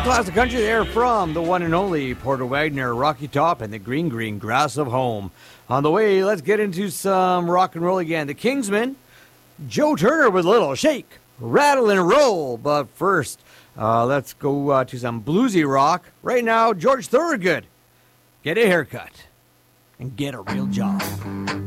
classic country there from the one and only Porter Wagner, Rocky Top, and the green, green grass of home. On the way, let's get into some rock and roll again. The Kingsmen, Joe Turner with a little shake, rattle, and roll. But first, let's go to some bluesy rock. Right now, George Thorogood, get a haircut and get a real job.